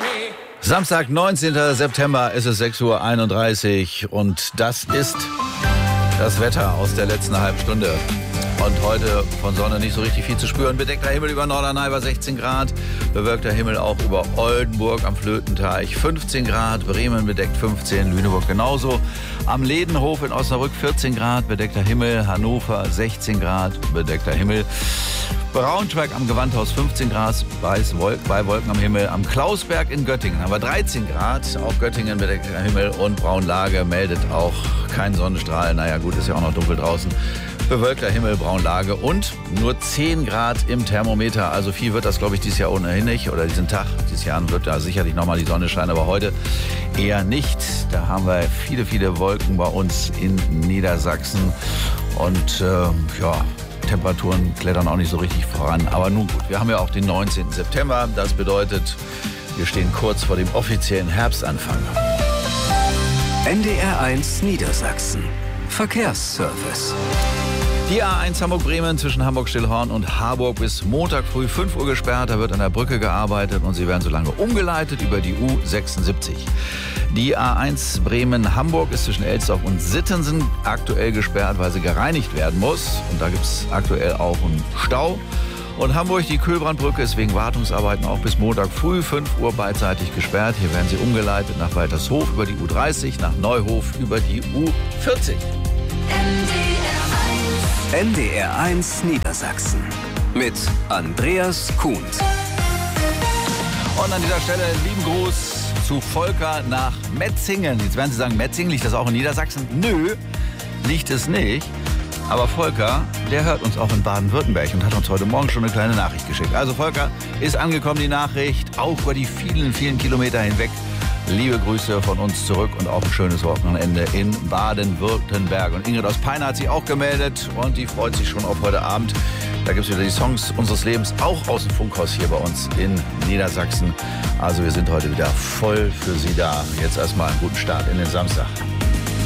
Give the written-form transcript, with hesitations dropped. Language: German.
Samstag, 19. September, ist es 6:31 Uhr und das ist das Wetter aus der letzten halben Stunde. Und heute von Sonne nicht so richtig viel zu spüren. Bedeckter Himmel über Norderney bei 16 Grad. Bewölkter Himmel auch über Oldenburg am Flötenteich 15 Grad. Bremen bedeckt 15, Lüneburg genauso. Am Ledenhof in Osnabrück 14 Grad. Bedeckter Himmel. Hannover 16 Grad. Bedeckter Himmel. Braunschweig am Gewandhaus 15 Grad. Bei Wolken am Himmel. Am Klausberg in Göttingen haben wir 13 Grad. Auch Göttingen bedeckter Himmel. Und Braunlage meldet auch kein Sonnenstrahl. Naja gut, ist ja auch noch dunkel draußen. Bewölkter Himmel, Braunlage und nur 10 Grad im Thermometer. Also viel wird das, glaube ich, dieses Jahr ohnehin nicht. Oder diesen Tag, dieses Jahr wird da sicherlich nochmal die Sonne scheinen, aber heute eher nicht. Da haben wir viele, viele Wolken bei uns in Niedersachsen. Und Temperaturen klettern auch nicht so richtig voran. Aber nun gut, wir haben ja auch den 19. September. Das bedeutet, wir stehen kurz vor dem offiziellen Herbstanfang. NDR1 Niedersachsen. Verkehrsservice. Die A1 Hamburg-Bremen zwischen Hamburg-Stillhorn und Harburg bis Montag früh 5 Uhr gesperrt. Da wird an der Brücke gearbeitet und sie werden so lange umgeleitet über die U76. Die A1 Bremen-Hamburg ist zwischen Elsdorf und Sittensen aktuell gesperrt, weil sie gereinigt werden muss. Und da gibt es aktuell auch einen Stau. Und Hamburg, die Kühlbrandbrücke, ist wegen Wartungsarbeiten auch bis Montag früh 5 Uhr beidseitig gesperrt. Hier werden sie umgeleitet nach Waltershof über die U30, nach Neuhof über die U40. NDR1 Niedersachsen mit Andreas Kuhn. Und an dieser Stelle lieben Gruß zu Volker nach Metzingen. Jetzt werden Sie sagen, Metzingen, liegt das auch in Niedersachsen? Nö, liegt es nicht. Aber Volker, der hört uns auch in Baden-Württemberg und hat uns heute Morgen schon eine kleine Nachricht geschickt. Also Volker, ist angekommen die Nachricht, auch über die vielen, vielen Kilometer hinweg. Liebe Grüße von uns zurück und auch ein schönes Wochenende in Baden-Württemberg. Und Ingrid aus Peine hat sich auch gemeldet und die freut sich schon auf heute Abend. Da gibt es wieder die Songs unseres Lebens, auch aus dem Funkhaus hier bei uns in Niedersachsen. Also wir sind heute wieder voll für Sie da. Jetzt erstmal einen guten Start in den Samstag.